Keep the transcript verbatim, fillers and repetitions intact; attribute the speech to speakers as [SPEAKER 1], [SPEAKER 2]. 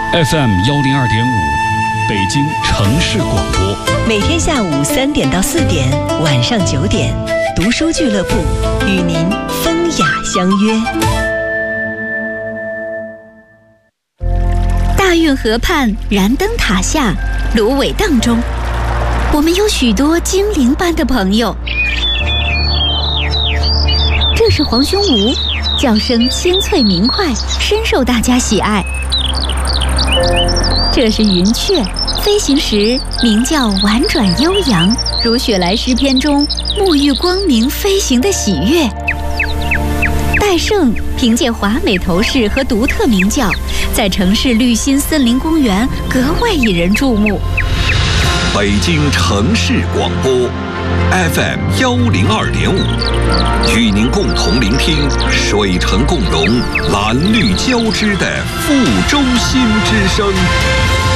[SPEAKER 1] F M 幺零二点五，北京城市广播。
[SPEAKER 2] 每天下午三点到四点，晚上九点，读书俱乐部与您风雅相约。
[SPEAKER 3] 大运河畔，燃灯塔下，芦苇荡中，我们有许多精灵般的朋友。这是黄胸鹕，叫声清脆明快，深受大家喜爱。这是云雀，飞行时鸣叫婉转悠扬，如雪莱诗篇中沐浴光明飞行的喜悦。戴胜凭借华美头饰和独特鸣叫，在城市绿心森林公园格外引人注目。
[SPEAKER 4] 北京城市广播 F M 幺零二点五，与您共同聆听水城共融、蓝绿交织的腹中心之声。